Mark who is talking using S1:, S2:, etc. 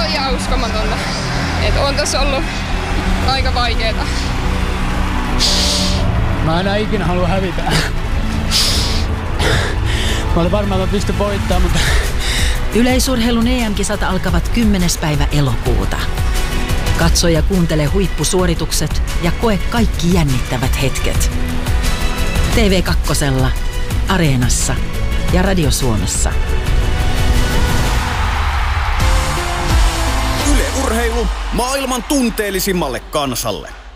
S1: ihan uskomatonta. Että on tässä ollut aika vaikeeta.
S2: Mä enää ikinä halua hävitä. Mä olin varmaan, että mä pystyn voittamaan, mutta...
S3: Yleisurheilun EM-kisat alkavat 10. päivä elokuuta. Katso ja kuuntele huippusuoritukset ja koe kaikki jännittävät hetket. TV2, Areenassa ja Radio Suomessa.
S4: Yle Urheilu maailman tunteellisimmalle kansalle.